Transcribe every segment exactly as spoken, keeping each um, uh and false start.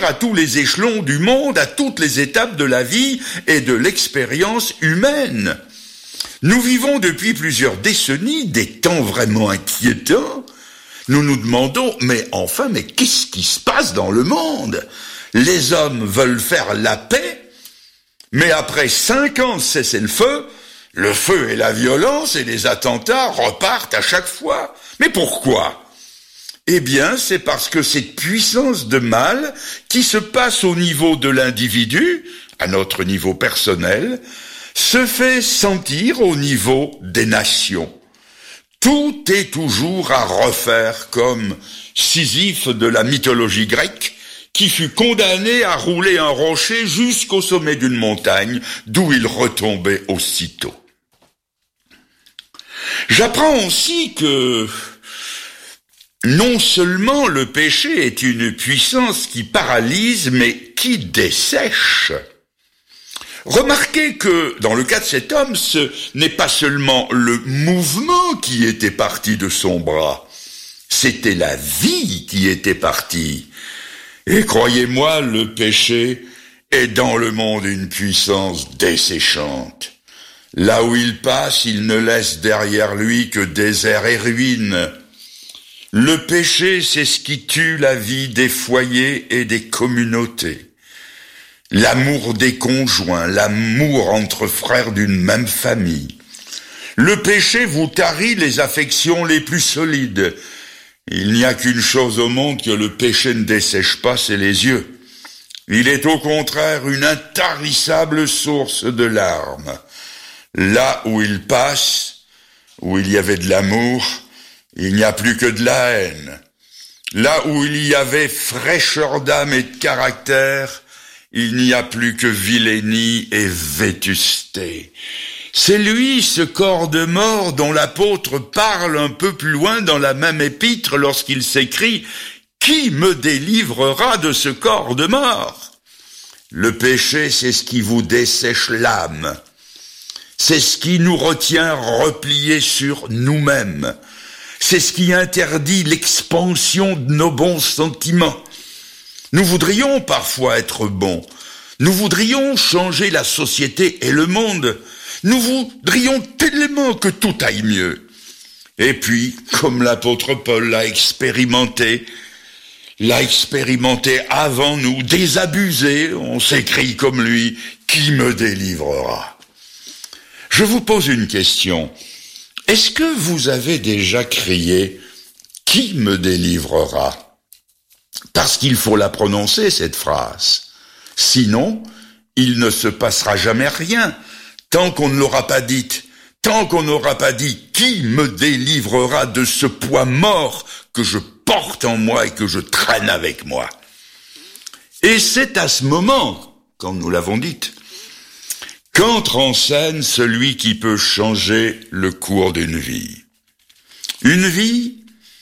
à tous les échelons du monde, à toutes les étapes de la vie et de l'expérience humaine. Nous vivons depuis plusieurs décennies des temps vraiment inquiétants. Nous nous demandons, mais enfin, mais qu'est-ce qui se passe dans le monde ? Les hommes veulent faire la paix, mais après cinq ans de cessez-le-feu, le feu et la violence et les attentats repartent à chaque fois. Mais pourquoi ? Eh bien, c'est parce que cette puissance de mal qui se passe au niveau de l'individu, à notre niveau personnel, se fait sentir au niveau des nations. Tout est toujours à refaire, comme Sisyphe de la mythologie grecque, qui fut condamné à rouler un rocher jusqu'au sommet d'une montagne, d'où il retombait aussitôt. J'apprends aussi que non seulement le péché est une puissance qui paralyse, mais qui dessèche. Remarquez que, dans le cas de cet homme, ce n'est pas seulement le mouvement qui était parti de son bras, c'était la vie qui était partie. Et croyez-moi, le péché est dans le monde une puissance desséchante. Là où il passe, il ne laisse derrière lui que désert et ruines. Le péché, c'est ce qui tue la vie des foyers et des communautés. L'amour des conjoints, l'amour entre frères d'une même famille. Le péché vous tarit les affections les plus solides. Il n'y a qu'une chose au monde que le péché ne dessèche pas, c'est les yeux. Il est au contraire une intarissable source de larmes. Là où il passe, où il y avait de l'amour, il n'y a plus que de la haine. Là où il y avait fraîcheur d'âme et de caractère, il n'y a plus que vilainie et vétusté. C'est lui, ce corps de mort, dont l'apôtre parle un peu plus loin dans la même épître lorsqu'il s'écrit « Qui me délivrera de ce corps de mort ?» Le péché, c'est ce qui vous dessèche l'âme. C'est ce qui nous retient repliés sur nous-mêmes. C'est ce qui interdit l'expansion de nos bons sentiments. Nous voudrions parfois être bons. Nous voudrions changer la société et le monde. Nous voudrions tellement que tout aille mieux. Et puis, comme l'apôtre Paul l'a expérimenté, l'a expérimenté avant nous, désabusé, on s'écrie comme lui, qui me délivrera ? Je vous pose une question. Est-ce que vous avez déjà crié « Qui me délivrera ?» Parce qu'il faut la prononcer, cette phrase. Sinon, il ne se passera jamais rien, tant qu'on ne l'aura pas dite, tant qu'on n'aura pas dit « Qui me délivrera de ce poids mort que je porte en moi et que je traîne avec moi ?» Et c'est à ce moment, comme nous l'avons dit, qu'entre en scène celui qui peut changer le cours d'une vie. Une vie,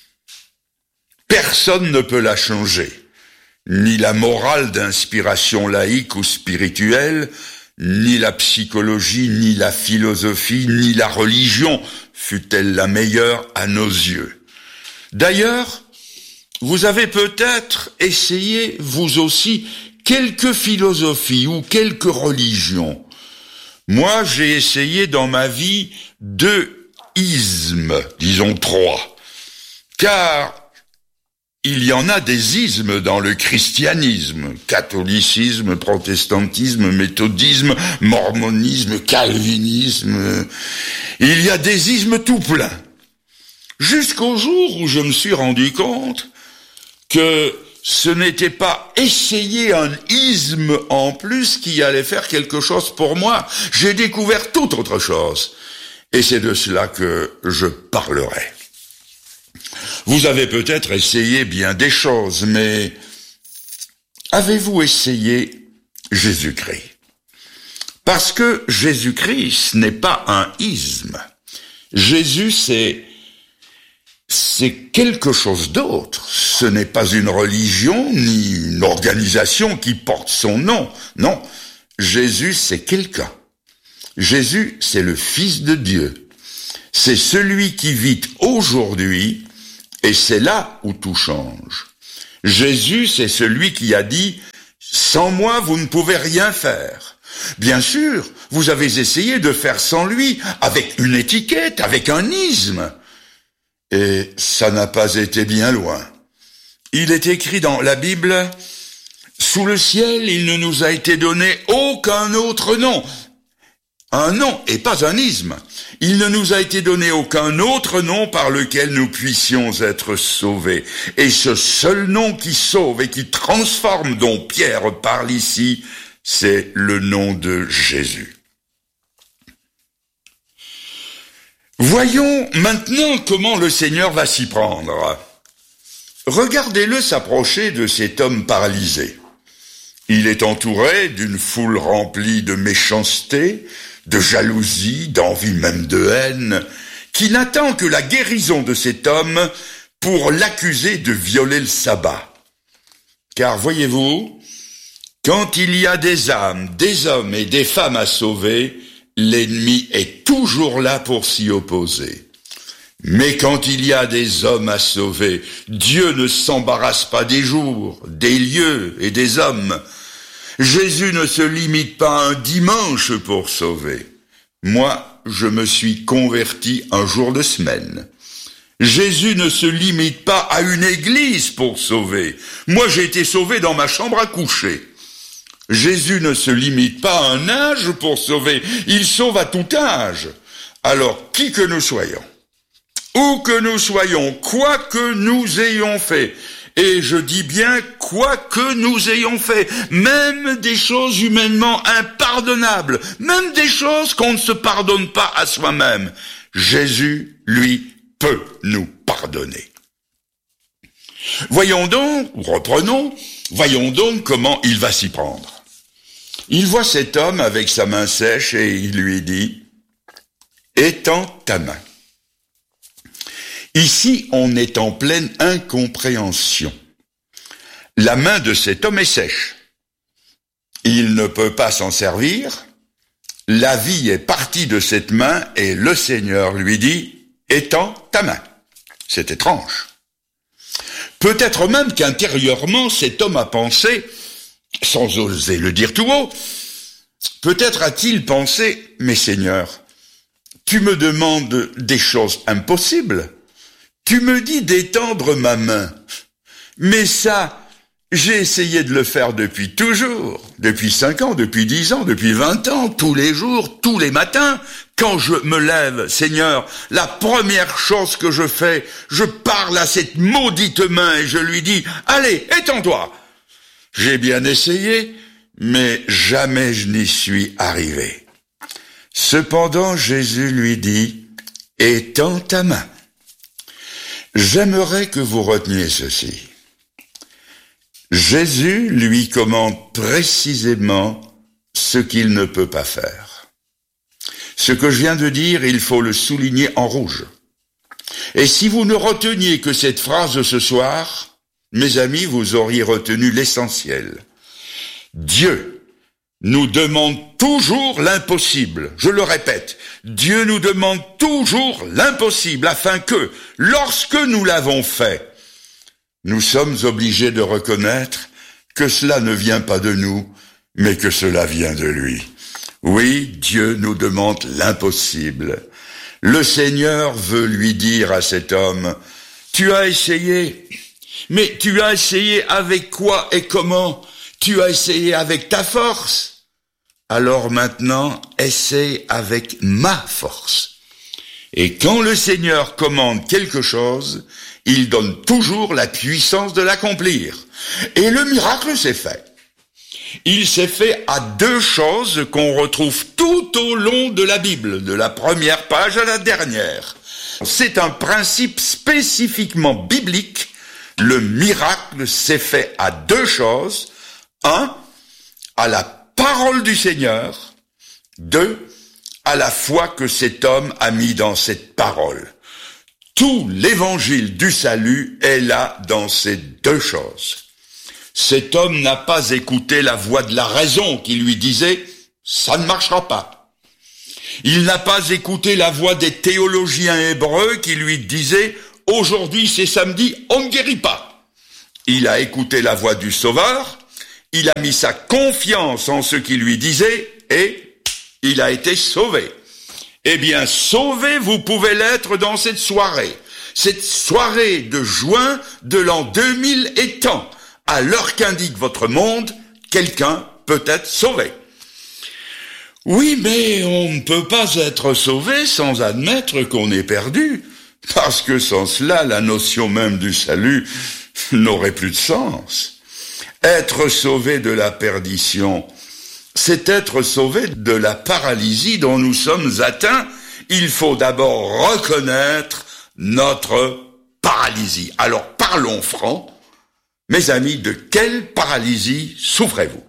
personne ne peut la changer. Ni la morale d'inspiration laïque ou spirituelle, ni la psychologie, ni la philosophie, ni la religion, fût-elle la meilleure à nos yeux. D'ailleurs, vous avez peut-être essayé, vous aussi, quelques philosophies ou quelques religions. Moi, j'ai essayé dans ma vie deux ismes, disons trois, car il y en a des ismes dans le christianisme, catholicisme, protestantisme, méthodisme, mormonisme, calvinisme. Il y a des ismes tout plein. Jusqu'au jour où je me suis rendu compte que ce n'était pas essayer un isme en plus qui allait faire quelque chose pour moi. J'ai découvert toute autre chose. Et c'est de cela que je parlerai. Vous avez peut-être essayé bien des choses, mais avez-vous essayé Jésus-Christ ? Parce que Jésus-Christ, ce n'est pas un isme. Jésus, c'est, c'est quelque chose d'autre. Ce n'est pas une religion, ni une organisation qui porte son nom. Non, Jésus, c'est quelqu'un. Jésus, c'est le Fils de Dieu. C'est celui qui vit aujourd'hui. Et c'est là où tout change. Jésus, c'est celui qui a dit Sans moi, vous ne pouvez rien faire. Bien sûr, vous avez essayé de faire sans lui, avec une étiquette, avec un isme. Et ça n'a pas été bien loin. Il est écrit dans la Bible, « Sous le ciel, il ne nous a été donné aucun autre nom. » Un nom et pas un isme. Il ne nous a été donné aucun autre nom par lequel nous puissions être sauvés. Et ce seul nom qui sauve et qui transforme, dont Pierre parle ici, c'est le nom de Jésus. Voyons maintenant comment le Seigneur va s'y prendre. Regardez-le s'approcher de cet homme paralysé. Il est entouré d'une foule remplie de méchanceté, de jalousie, d'envie, même de haine, qui n'attend que la guérison de cet homme pour l'accuser de violer le sabbat. Car voyez-vous, quand il y a des âmes, des hommes et des femmes à sauver, l'ennemi est toujours là pour s'y opposer. Mais quand il y a des hommes à sauver, Dieu ne s'embarrasse pas des jours, des lieux et des hommes. Jésus ne se limite pas à un dimanche pour sauver. Moi, je me suis converti un jour de semaine. Jésus ne se limite pas à une église pour sauver. Moi, j'ai été sauvé dans ma chambre à coucher. Jésus ne se limite pas à un âge pour sauver. Il sauve à tout âge. Alors, qui que nous soyons, où que nous soyons, quoi que nous ayons fait, et je dis bien quoi que nous ayons fait, même des choses humainement impardonnables, même des choses qu'on ne se pardonne pas à soi-même, Jésus, lui, peut nous pardonner. Voyons donc, reprenons, voyons donc comment il va s'y prendre. Il voit cet homme avec sa main sèche et il lui dit « Étends ta main ». Ici, on est en pleine incompréhension. La main de cet homme est sèche. Il ne peut pas s'en servir. La vie est partie de cette main et le Seigneur lui dit « Étends ta main ». C'est étrange. Peut-être même qu'intérieurement, cet homme a pensé, sans oser le dire tout haut, peut-être a-t-il pensé « Mais Seigneur, tu me demandes des choses impossibles. Tu me dis d'étendre ma main. Mais ça, j'ai essayé de le faire depuis toujours, depuis cinq ans, depuis dix ans, depuis vingt ans, tous les jours, tous les matins. Quand je me lève, Seigneur, la première chose que je fais, je parle à cette maudite main et je lui dis, allez, étends-toi. J'ai bien essayé, mais jamais je n'y suis arrivé. Cependant, Jésus lui dit, étends ta main. J'aimerais que vous reteniez ceci. Jésus lui commande précisément ce qu'il ne peut pas faire. Ce que je viens de dire, il faut le souligner en rouge. Et si vous ne reteniez que cette phrase ce soir, mes amis, vous auriez retenu l'essentiel. Dieu nous demande toujours l'impossible. Je le répète, Dieu nous demande toujours l'impossible afin que, lorsque nous l'avons fait, nous sommes obligés de reconnaître que cela ne vient pas de nous, mais que cela vient de lui. Oui, Dieu nous demande l'impossible. Le Seigneur veut lui dire à cet homme, « Tu as essayé, mais tu as essayé avec quoi et comment ? Tu as essayé avec ta force. Alors maintenant, essaie avec ma force. » Et quand le Seigneur commande quelque chose, il donne toujours la puissance de l'accomplir. Et le miracle s'est fait. Il s'est fait à deux choses qu'on retrouve tout au long de la Bible, de la première page à la dernière. C'est un principe spécifiquement biblique. Le miracle s'est fait à deux choses. Un, à la parole du Seigneur. Deux, à la foi que cet homme a mis dans cette parole. Tout l'évangile du salut est là dans ces deux choses. Cet homme n'a pas écouté la voix de la raison qui lui disait « ça ne marchera pas ». Il n'a pas écouté la voix des théologiens hébreux qui lui disaient « aujourd'hui c'est samedi, on ne guérit pas ». Il a écouté la voix du Sauveur, il a mis sa confiance en ce qu'il lui disait et il a été sauvé. Eh bien, sauvé, vous pouvez l'être dans cette soirée. Cette soirée de juin de l'an deux mille étant, à l'heure qu'indique votre monde, quelqu'un peut être sauvé. Oui, mais on ne peut pas être sauvé sans admettre qu'on est perdu, parce que sans cela, la notion même du salut n'aurait plus de sens. Être sauvé de la perdition, c'est être sauvé de la paralysie dont nous sommes atteints. Il faut d'abord reconnaître notre paralysie. Alors parlons franc. Mes amis, de quelle paralysie souffrez-vous?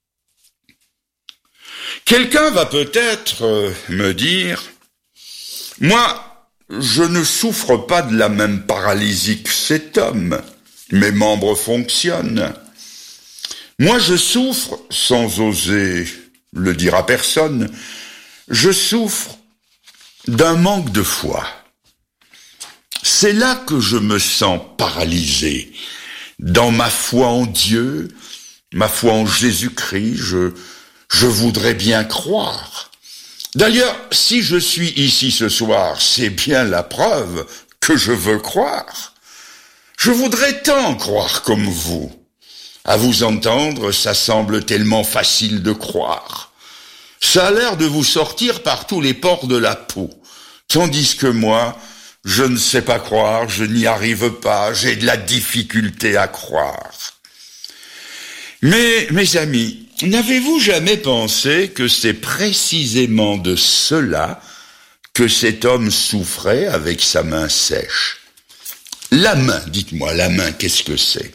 Quelqu'un va peut-être euh, me dire, moi, je ne souffre pas de la même paralysie que cet homme. Mes membres fonctionnent. Moi, je souffre, sans oser le dire à personne, je souffre d'un manque de foi. C'est là que je me sens paralysé. Dans ma foi en Dieu, ma foi en Jésus-Christ, je, je voudrais bien croire. D'ailleurs, si je suis ici ce soir, c'est bien la preuve que je veux croire. Je voudrais tant croire comme vous. À vous entendre, ça semble tellement facile de croire. Ça a l'air de vous sortir par tous les pores de la peau. Tandis que moi, je ne sais pas croire, je n'y arrive pas, j'ai de la difficulté à croire. Mais, mes amis, n'avez-vous jamais pensé que c'est précisément de cela que cet homme souffrait avec sa main sèche? La main, dites-moi, la main, qu'est-ce que c'est?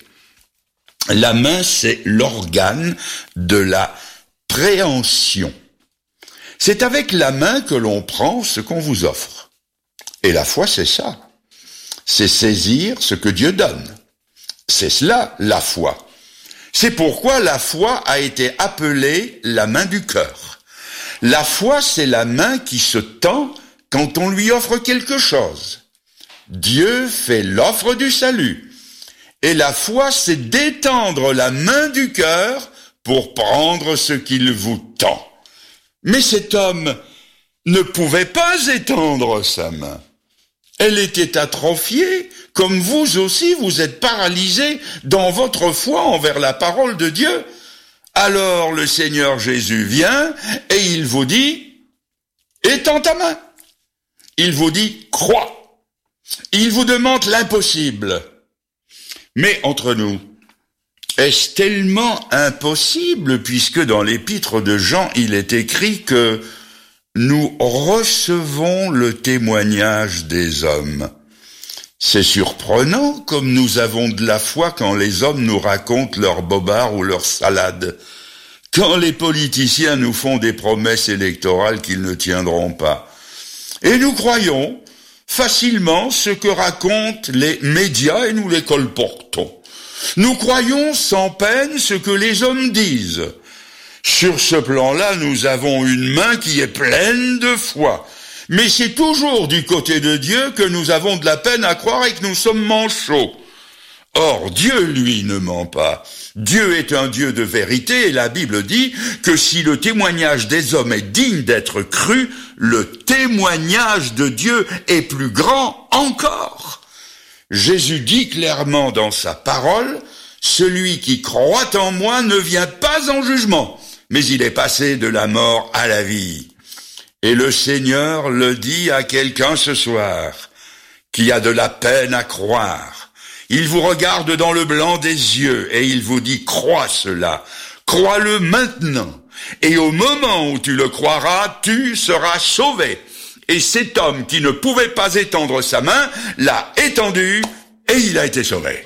La main, c'est l'organe de la préhension. C'est avec la main que l'on prend ce qu'on vous offre. Et la foi, c'est ça. C'est saisir ce que Dieu donne. C'est cela, la foi. C'est pourquoi la foi a été appelée la main du cœur. La foi, c'est la main qui se tend quand on lui offre quelque chose. Dieu fait l'offre du salut. Et la foi, c'est d'étendre la main du cœur pour prendre ce qu'il vous tend. Mais cet homme ne pouvait pas étendre sa main. Elle était atrophiée, comme vous aussi, vous êtes paralysés dans votre foi envers la parole de Dieu. Alors le Seigneur Jésus vient et il vous dit, étends ta main. Il vous dit, crois. Il vous demande l'impossible. Mais entre nous, est-ce tellement impossible puisque dans l'épître de Jean, il est écrit que nous recevons le témoignage des hommes. C'est surprenant comme nous avons de la foi quand les hommes nous racontent leurs bobards ou leurs salades, quand les politiciens nous font des promesses électorales qu'ils ne tiendront pas. Et nous croyons facilement ce que racontent les médias et nous les colportons. Nous croyons sans peine ce que les hommes disent. Sur ce plan-là, nous avons une main qui est pleine de foi. Mais c'est toujours du côté de Dieu que nous avons de la peine à croire et que nous sommes manchots. Or, Dieu, lui, ne ment pas. Dieu est un Dieu de vérité et la Bible dit que si le témoignage des hommes est digne d'être cru, le témoignage de Dieu est plus grand encore. Jésus dit clairement dans sa parole, « Celui qui croit en moi ne vient pas en jugement, mais il est passé de la mort à la vie. » Et le Seigneur le dit à quelqu'un ce soir, qui a de la peine à croire. Il vous regarde dans le blanc des yeux et il vous dit, crois cela, crois-le maintenant. Et au moment où tu le croiras, tu seras sauvé. Et cet homme qui ne pouvait pas étendre sa main, l'a étendue et il a été sauvé.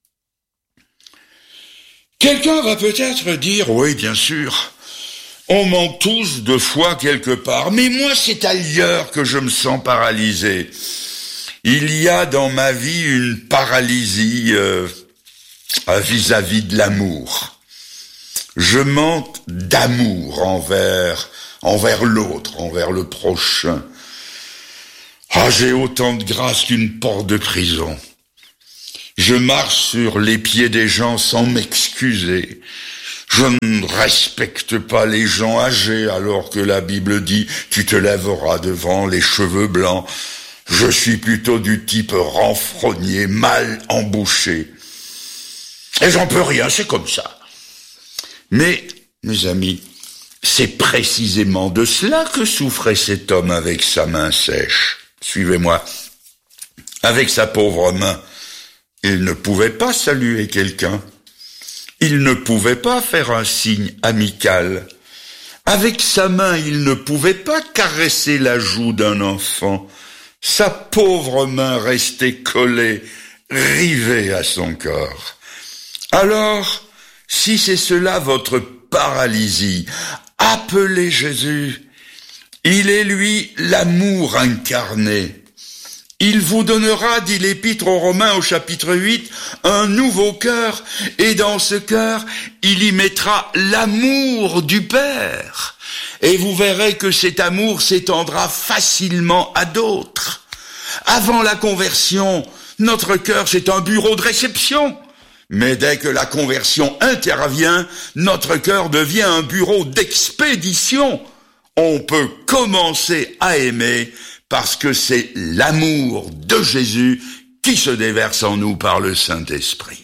Quelqu'un va peut-être dire, oui, bien sûr, on manque tous de foi quelque part, mais moi c'est ailleurs que je me sens paralysé. Il y a dans ma vie une paralysie euh, vis-à-vis de l'amour. Je manque d'amour envers, envers l'autre, envers le prochain. Ah, j'ai autant de grâce qu'une porte de prison. Je marche sur les pieds des gens sans m'excuser. Je ne respecte pas les gens âgés alors que la Bible dit « tu te lèveras devant les cheveux blancs ». Je suis plutôt du type renfrogné, mal embouché. Et j'en peux rien, c'est comme ça. Mais, mes amis, c'est précisément de cela que souffrait cet homme avec sa main sèche. Suivez-moi. Avec sa pauvre main, il ne pouvait pas saluer quelqu'un. Il ne pouvait pas faire un signe amical. Avec sa main, il ne pouvait pas caresser la joue d'un enfant. Sa pauvre main restait collée, rivée à son corps. Alors, si c'est cela votre paralysie, appelez Jésus. Il est lui l'amour incarné. Il vous donnera, dit l'Épître aux Romains au chapitre huit, un nouveau cœur, et dans ce cœur, il y mettra l'amour du Père. Et vous verrez que cet amour s'étendra facilement à d'autres. Avant la conversion, notre cœur, c'est un bureau de réception. Mais dès que la conversion intervient, notre cœur devient un bureau d'expédition. On peut commencer à aimer parce que c'est l'amour de Jésus qui se déverse en nous par le Saint-Esprit.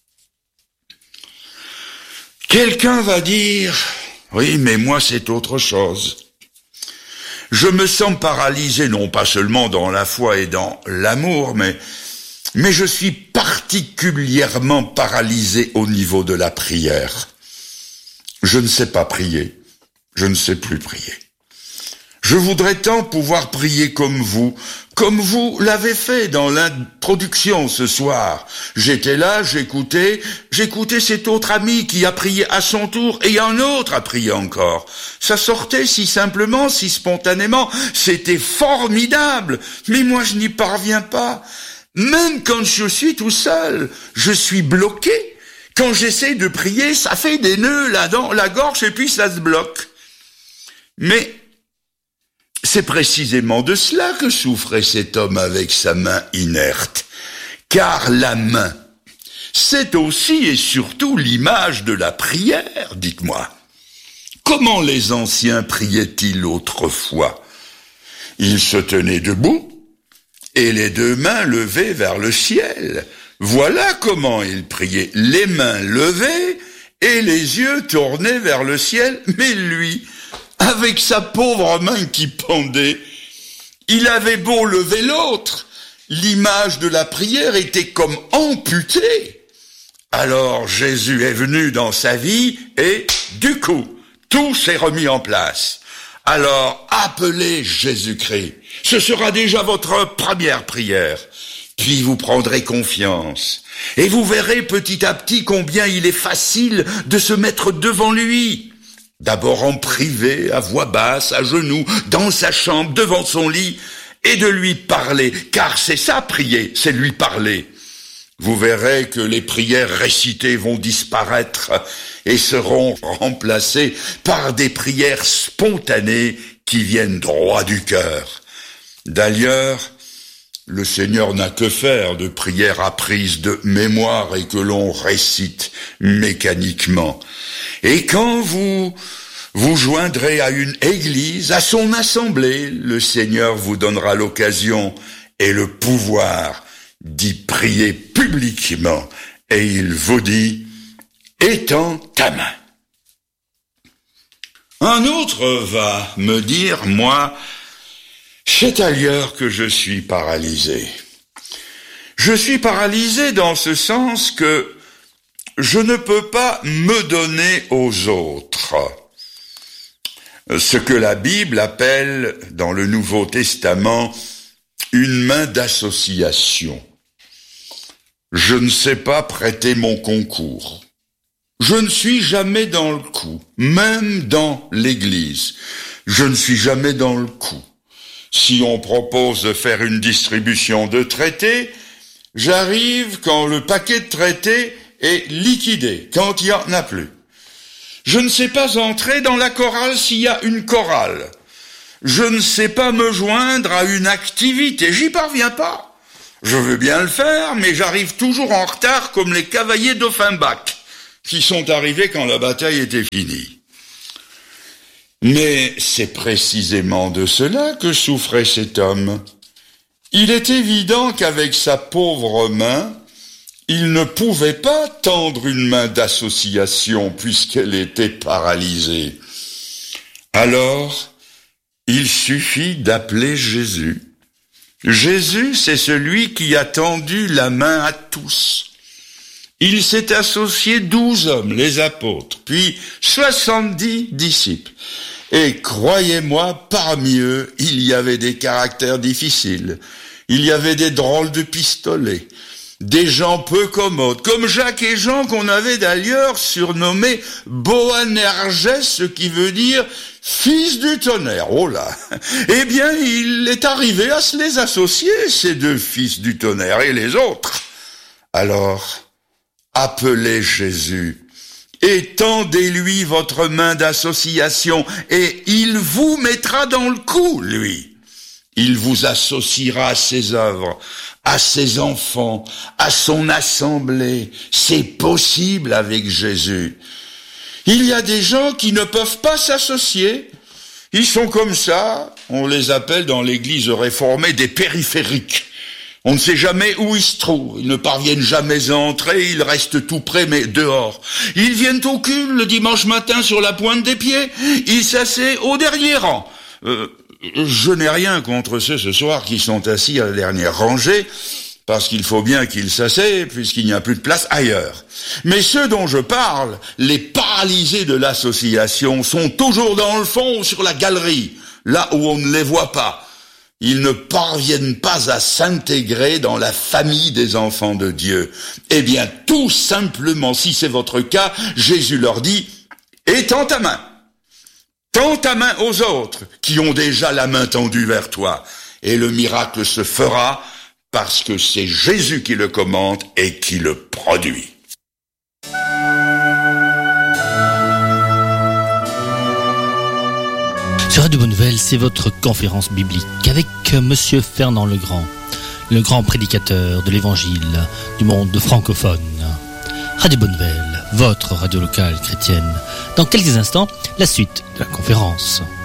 Quelqu'un va dire, oui, mais moi c'est autre chose. Je me sens paralysé, non pas seulement dans la foi et dans l'amour, mais, mais je suis particulièrement paralysé au niveau de la prière. Je ne sais pas prier, je ne sais plus prier. Je voudrais tant pouvoir prier comme vous, comme vous l'avez fait dans l'introduction ce soir. J'étais là, j'écoutais, j'écoutais cet autre ami qui a prié à son tour et un autre a prié encore. Ça sortait si simplement, si spontanément, c'était formidable. Mais moi je n'y parviens pas. Même quand je suis tout seul, je suis bloqué. Quand j'essaie de prier, ça fait des nœuds là dans la gorge et puis ça se bloque. Mais c'est précisément de cela que souffrait cet homme avec sa main inerte. Car la main, c'est aussi et surtout l'image de la prière, dites-moi. Comment les anciens priaient-ils autrefois? Ils se tenaient debout et les deux mains levées vers le ciel. Voilà comment ils priaient, les mains levées et les yeux tournés vers le ciel. Mais lui, avec sa pauvre main qui pendait, il avait beau lever l'autre, l'image de la prière était comme amputée. Alors Jésus est venu dans sa vie et, du coup, tout s'est remis en place. Alors, appelez Jésus-Christ. Ce sera déjà votre première prière. Puis vous prendrez confiance. Et vous verrez petit à petit combien il est facile de se mettre devant lui. D'abord en privé, à voix basse, à genoux, dans sa chambre, devant son lit, et de lui parler, car c'est ça prier, c'est lui parler. Vous verrez que les prières récitées vont disparaître et seront remplacées par des prières spontanées qui viennent droit du cœur. D'ailleurs, le Seigneur n'a que faire de prières apprises de mémoire et que l'on récite mécaniquement. Et quand vous vous joindrez à une église, à son assemblée, le Seigneur vous donnera l'occasion et le pouvoir d'y prier publiquement. Et il vous dit, étends ta main. Un autre va me dire, moi, c'est ailleurs que je suis paralysé. Je suis paralysé dans ce sens que je ne peux pas me donner aux autres. Ce que la Bible appelle, dans le Nouveau Testament, une main d'association. Je ne sais pas prêter mon concours. Je ne suis jamais dans le coup, même dans l'église. Je ne suis jamais dans le coup. Si on propose de faire une distribution de traités, j'arrive quand le paquet de traités est liquidé, quand il n'y en a plus. Je ne sais pas entrer dans la chorale s'il y a une chorale. Je ne sais pas me joindre à une activité, j'y parviens pas. Je veux bien le faire, mais j'arrive toujours en retard comme les cavaliers d'Offenbach. qui sont arrivés quand la bataille était finie. Mais c'est précisément de cela que souffrait cet homme. Il est évident qu'avec sa pauvre main, il ne pouvait pas tendre une main d'association puisqu'elle était paralysée. Alors, il suffit d'appeler Jésus. Jésus, c'est celui qui a tendu la main à tous. Il s'est associé douze hommes, les apôtres, puis soixante-dix disciples. Et croyez-moi, parmi eux, il y avait des caractères difficiles. Il y avait des drôles de pistolets, des gens peu commodes, comme Jacques et Jean qu'on avait d'ailleurs surnommés Boanerges, ce qui veut dire fils du tonnerre. Oh là! Eh bien, il est arrivé à se les associer, ces deux fils du tonnerre, et les autres. Alors, appelez Jésus et tendez-lui votre main d'association et il vous mettra dans le coup, lui. Il vous associera à ses œuvres, à ses enfants, à son assemblée. C'est possible avec Jésus. Il y a des gens qui ne peuvent pas s'associer. Ils sont comme ça, on les appelle dans l'église réformée des périphériques. On ne sait jamais où ils se trouvent, ils ne parviennent jamais à entrer, ils restent tout près mais dehors. Ils viennent au culte le dimanche matin sur la pointe des pieds, ils s'asseyent au dernier rang. Euh, je n'ai rien contre ceux ce soir qui sont assis à la dernière rangée, parce qu'il faut bien qu'ils s'asseyent puisqu'il n'y a plus de place ailleurs. Mais ceux dont je parle, les paralysés de l'association, sont toujours dans le fond sur la galerie, là où on ne les voit pas. Ils ne parviennent pas à s'intégrer dans la famille des enfants de Dieu. Eh bien, tout simplement, si c'est votre cas, Jésus leur dit, « Étends ta main, tends ta main aux autres qui ont déjà la main tendue vers toi. » Et le miracle se fera parce que c'est Jésus qui le commande et qui le produit. Sur Radio Bonne Nouvelle, c'est votre conférence biblique avec Monsieur Fernand Legrand, le grand prédicateur de l'évangile du monde francophone. Radio Bonne Nouvelle, votre radio locale chrétienne. Dans quelques instants, la suite de la conférence.